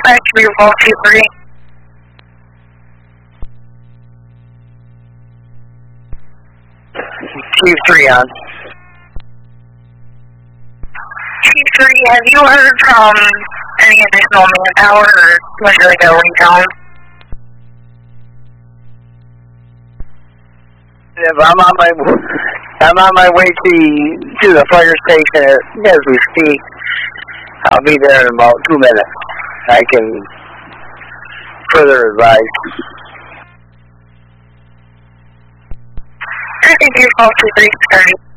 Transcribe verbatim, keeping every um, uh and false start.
back to your vault two three. two three on. two three, have you heard from any additional manpower or was it like a recon? If I'm on my I'm on my way to to the fire station as we speak. I'll be there in about two minutes. I can further advise. I think your vault two three is starting.